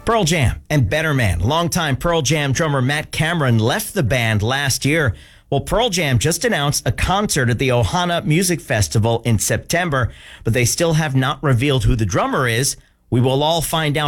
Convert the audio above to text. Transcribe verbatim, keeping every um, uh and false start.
Pearl Jam and Better Man. Longtime Pearl Jam drummer Matt Cameron left the band last year. Well, Pearl Jam just announced a concert at the Ohana Music Festival in September, but they still have not revealed who the drummer is. We will all find out